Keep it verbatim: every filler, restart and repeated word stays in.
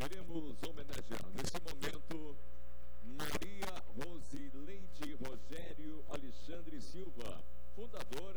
Queremos homenagear nesse momento Maria Rosileide Rogério Alexandre Silva, fundadora